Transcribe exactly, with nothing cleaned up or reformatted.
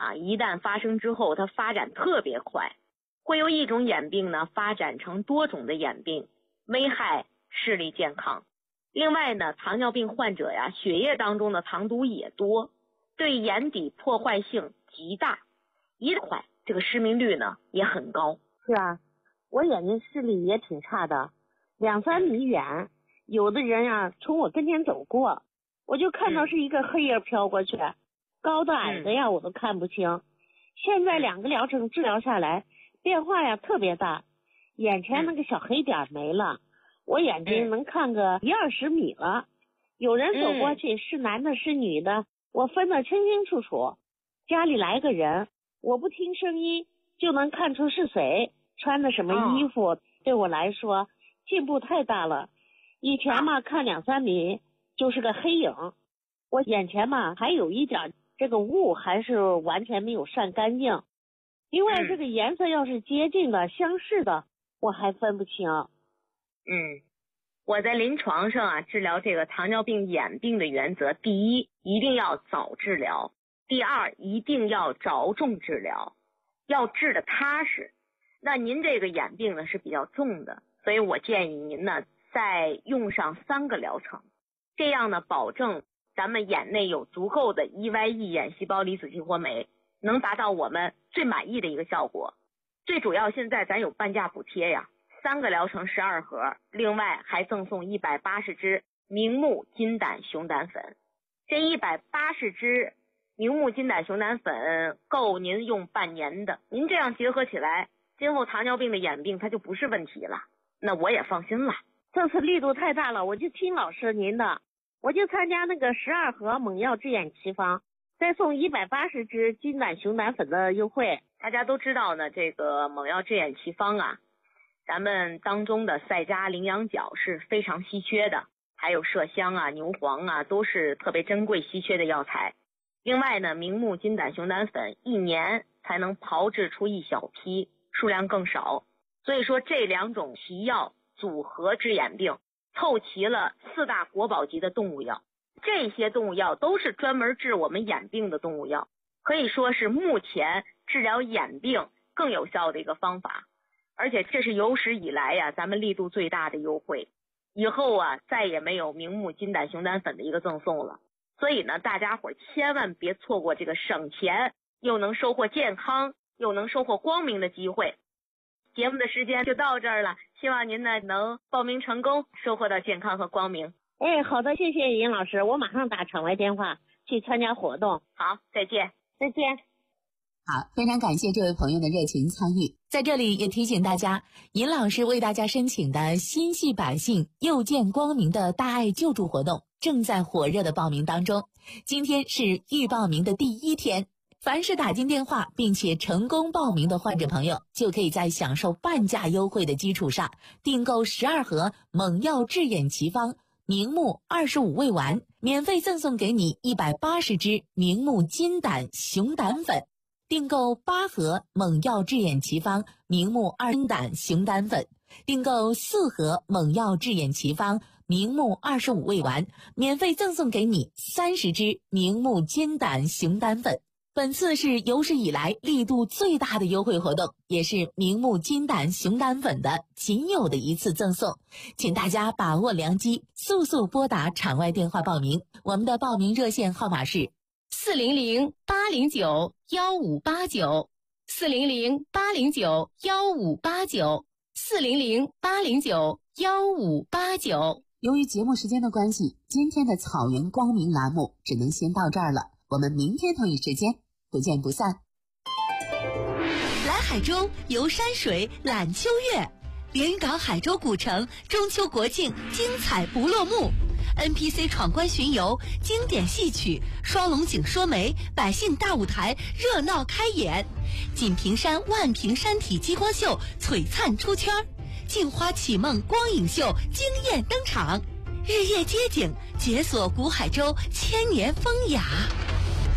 啊，一旦发生之后，它发展特别快，会由一种眼病呢发展成多种的眼病，危害视力健康。另外呢，糖尿病患者呀，血液当中的糖毒也多，对眼底破坏性极大，一块这个失明率呢也很高。 是啊，我眼睛视力也挺差的，两三米远，有的人啊从我跟前走过，我就看到是一个黑影飘过去，嗯、高的矮的呀我都看不清。现在两个疗程治疗下来，变化呀特别大，眼前那个小黑点没了，我眼睛能看个一二十米了。有人走过去，是男的是女的，我分得清清楚楚。家里来个人，我不听声音就能看出是谁，穿的什么衣服，哦、对我来说进步太大了。以前嘛，看两三米就是个黑影，我眼前嘛还有一点这个雾还是完全没有散干净。另外这个颜色要是接近的、相似的，我还分不清。 嗯，我在临床上啊治疗这个糖尿病眼病的原则，第一，一定要早治疗；第二，一定要着重治疗，要治得踏实。那您这个眼病呢是比较重的，所以我建议您呢再用上三个疗程，这样呢保证咱们眼内有足够的 E Y E 眼细胞离子激活酶，能达到我们最满意的一个效果。最主要现在咱有半价补贴呀，三个疗程十二盒，另外还赠送一百八十支明目金胆熊胆粉。这一百八十支明目金胆熊胆粉够您用半年的，您这样结合起来，今后糖尿病的眼病它就不是问题了，那我也放心了。 这次力度太大了，我就听老师您的，我就参加那个十二盒猛药治眼奇方，再送一百八十支金胆熊胆粉的优惠。 大家都知道呢，这个猛药治眼奇方啊，咱们当中的赛迦、羚羊角是非常稀缺的，还有麝香啊、牛黄啊，都是特别珍贵稀缺的药材。另外呢，明目金胆熊胆粉一年才能炮制出一小批，数量更少，所以说这两种奇药组合治眼病，凑齐了四大国宝级的动物药。这些动物药都是专门治我们眼病的动物药，可以说是目前治疗眼病更有效的一个方法。而且这是有史以来呀、啊，咱们力度最大的优惠，以后啊再也没有明目金胆熊胆粉的一个赠送了。所以呢，大家伙千万别错过这个省钱又能收获健康又能收获光明的机会。节目的时间就到这儿了，希望您呢能报名成功，收获到健康和光明。 哎，好的，谢谢尹老师，我马上打场外电话去参加活动。 好，再见。 再见。 好，非常感谢这位朋友的热情参与。在这里也提醒大家，尹老师为大家申请的心系百姓又见光明的大爱救助活动正在火热的报名当中，今天是预报名的第一天。凡是打进电话并且成功报名的患者朋友，就可以在享受半价优惠的基础上，订购十二盒猛药治眼奇方明目二十五味丸，免费赠送给你一百八十支明目金胆熊胆粉。订购八盒猛药治眼奇方明目二金胆熊胆粉，订购四盒猛药治眼奇方明目二十五味丸，免费赠送给你三十支明目金胆熊胆粉。本次是有史以来力度最大的优惠活动，也是明目金胆熊胆粉的仅有的一次赠送，请大家把握良机，速速拨打场外电话报名。我们的报名热线号码是四零零八零九幺五八九，四零零八零九幺五八九，四零零八零九幺五八九。 由于节目时间的关系，今天的草原光明栏目只能先到这儿了，我们明天同一时间不见不散。 来海州游山水览秋月，连云港海州古城中秋国庆精彩不落幕， N P C 闯关巡游，经典戏曲，双龙井说媒，百姓大舞台热闹开演，锦屏山万屏山体激光秀璀璨出圈，镜花启梦光影秀惊艳登场，日夜街景解锁古海州千年风雅。